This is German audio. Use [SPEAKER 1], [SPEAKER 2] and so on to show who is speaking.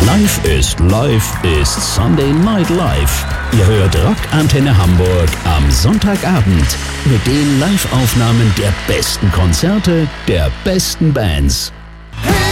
[SPEAKER 1] Live ist Sunday Night Live. Ihr hört Rock Antenne Hamburg am Sonntagabend mit den Live-Aufnahmen der besten Konzerte, der besten Bands.